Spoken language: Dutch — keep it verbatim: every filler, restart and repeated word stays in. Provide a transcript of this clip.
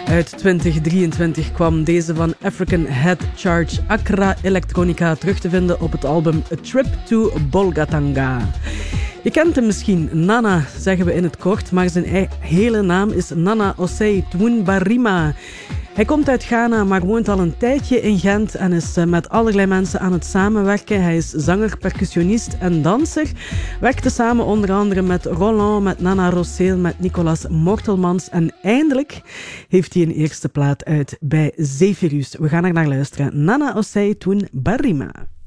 Uit twintig drieëntwintig kwam deze van African Head Charge Accra Electronica terug te vinden op het album A Trip to Bolgatanga. Je kent hem misschien, Nana zeggen we in het kort, maar zijn hele naam is Nana Osei Twumbarima. Hij komt uit Ghana, maar woont al een tijdje in Gent en is met allerlei mensen aan het samenwerken. Hij is zanger, percussionist en danser. Werkte samen onder andere met Roland, met Nana Rosseel, met Nicolas Mortelmans. En eindelijk heeft hij een eerste plaat uit bij Zephyrus. We gaan er naar luisteren. Nana Osei Twumbarima.